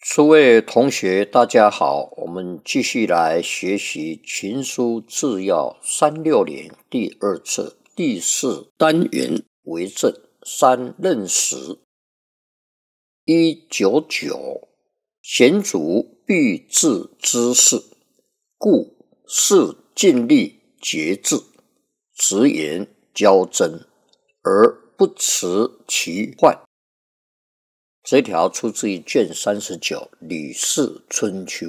诸位同学大家好，我们继续来学习群书治要360第二册第4单元为政3任时。199贤主必治之事，故事尽力节制，直言交真，而不持其患。这条出自于卷39《吕氏春秋》。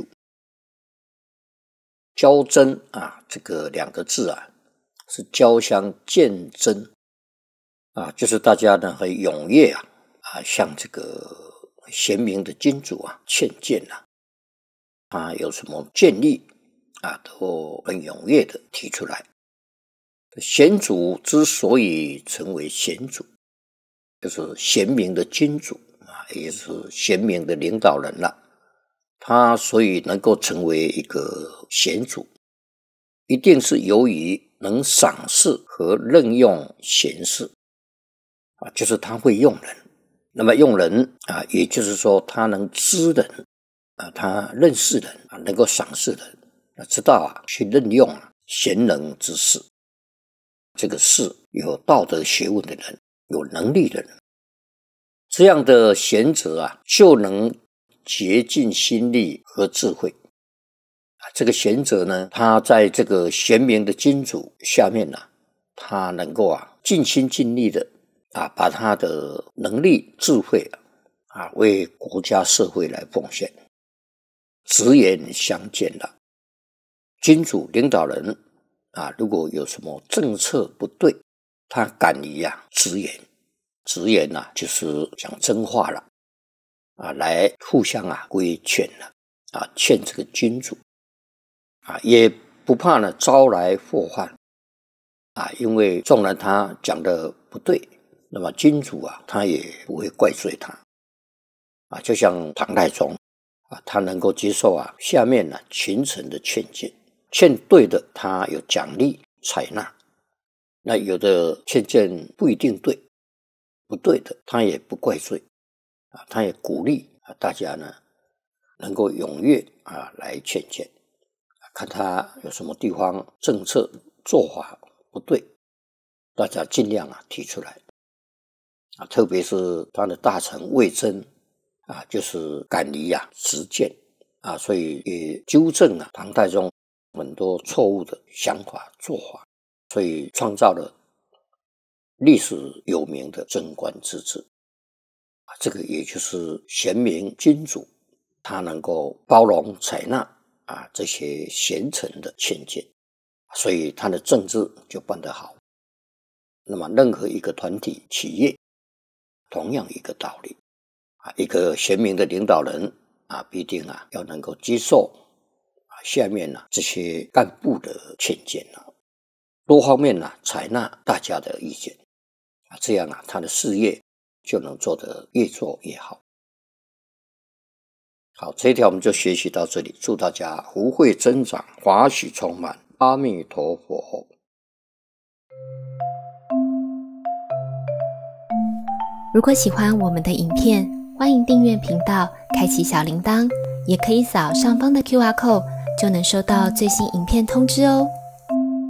交真这个两个字是交相见真就是大家呢很踊跃向这个贤明的君主劝谏有什么建议都很踊跃的提出来。贤主之所以成为贤主，就是贤明的君主也是贤明的领导人他所以能够成为一个贤主，一定是由于能赏识和任用贤士就是他会用人。那么用人也就是说他能知人他认识人能够赏识人知道去任用贤能之士。这个士有道德学问的人，有能力的人，这样的贤者就能竭尽心力和智慧这个贤者呢，他在这个贤明的君主下面他能够尽心尽力的把他的能力智慧为国家社会来奉献。直言相见君主领导人如果有什么政策不对，他敢于直言。直言就是讲真话了来互相规劝劝这个君主也不怕呢招来祸患因为纵然他讲的不对，那么君主他也不会怪罪他就像唐太宗他能够接受下面群臣的劝谏，劝对的他有奖励采纳，那有的劝谏不一定对，不对的他也不怪罪他也鼓励大家呢能够踊跃来劝谏，看他有什么地方政策做法不对，大家尽量提出来特别是他的大臣魏征就是敢于直谏所以也纠正唐太宗很多错误的想法做法，所以创造了历史有名的贞观之治这个也就是贤明君主他能够包容采纳这些贤臣的劝谏，所以他的政治就办得好。那么任何一个团体企业同样一个道理一个贤明的领导人必定要能够接受下面这些干部的劝谏多方面采纳大家的意见这样他的事业就能做得越做越好。好，这一条我们就学习到这里，祝大家福慧增长，法喜充满，阿弥陀佛。 如果喜欢我们的影片，欢迎订阅频道，开启小铃铛，也可以扫上方的 QR code， 就能收到最新影片通知哦。